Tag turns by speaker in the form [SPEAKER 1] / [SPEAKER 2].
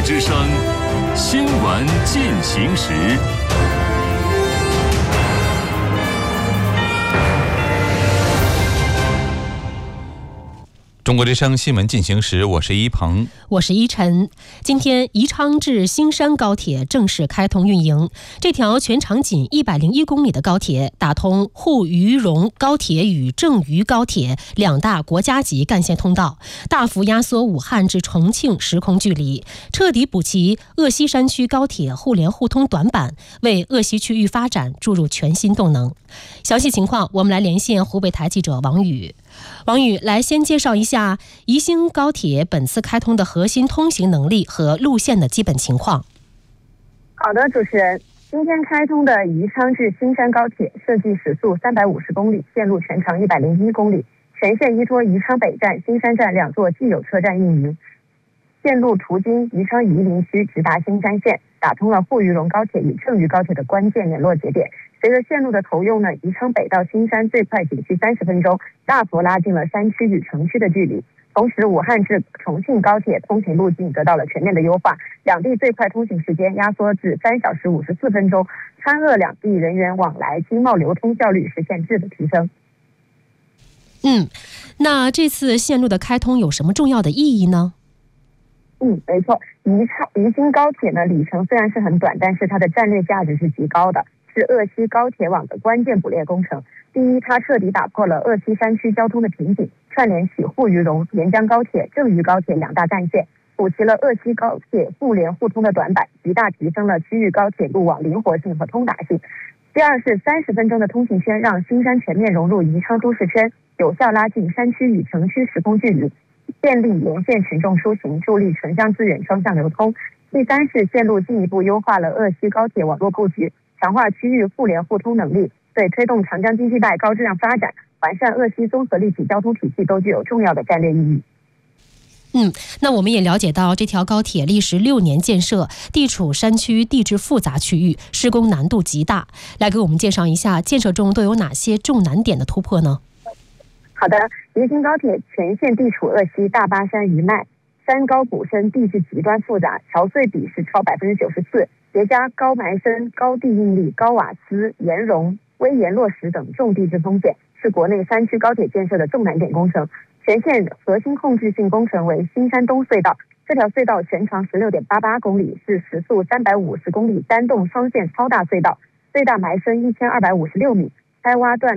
[SPEAKER 1] 之声新闻进行时。
[SPEAKER 2] 中国之声新闻进行时，我是一鹏，
[SPEAKER 3] 我是依晨。今天，宜昌至新山高铁正式开通运营。这条全长仅101公里的高铁，打通沪渝蓉高铁与郑渝高铁两大国家级干线通道，大幅压缩武汉至重庆时空距离，彻底补齐鄂西山区高铁互联互通短板，为鄂西区域发展注入全新动能。详细情况，我们来连线湖北台记者王宇。王宇，来先介绍一下宜兴高铁本次开通的核心通行能力和路线的基本情况。
[SPEAKER 4] 好的，主持人，今天开通的宜昌至新山高铁设计时速350公里，线路全长101公里，全线依托宜昌北站、新山站两座既有车站运营，线路途经宜昌夷陵区，直达新山县，打通了沪渝蓉高铁与郑渝高铁的关键联络节点。随着线路的投用呢，宜昌北到新山最快仅需30分钟，大幅拉近了山区与城区的距离。同时，武汉至重庆高铁通行路径得到了全面的优化，两地最快通行时间压缩至3小时54分钟，川鄂两地人员往来、经贸流通效率实现质的提升。
[SPEAKER 3] 那这次线路的开通有什么重要的意义呢？
[SPEAKER 4] 没错，宜兴高铁呢，里程虽然是很短，但是它的战略价值是极高的，是鄂西高铁网的关键补列工程。第一，它彻底打破了鄂西山区交通的瓶颈，串联起沪渝蓉、沿江高铁、郑渝高铁两大干线，补齐了鄂西高铁互联互通的短板，极大提升了区域高铁路网灵活性和通达性。第二是30分钟的通行圈，让新山全面融入宜昌都市圈，有效拉近山区与城区时空距离，便利沿线群众出行，助力城乡资源双向流通。第三是线路进一步优化了鄂西高铁网络布局，强化区域互联互通能力，对推动长江经济带高质量发展、完善鄂西综合立体交通体系都具有重要的战略意义。
[SPEAKER 3] 那我们也了解到，这条高铁历时6年建设，地处山区地质复杂区域，施工难度极大。来给我们介绍一下建设中都有哪些重难点的突破呢？
[SPEAKER 4] 好的，宜兴高铁全线地处鄂西大巴山余脉，山高谷深，地质极端复杂，桥隧比是超94%，叠加高埋深、高地应力、高瓦斯、岩溶、危岩落石等重地质风险，是国内山区高铁建设的重难点工程。全线核心控制性工程为新山东隧道，这条隧道全长16.88公里，是时速350公里单洞双线超大隧道，最大埋深1256米，开挖断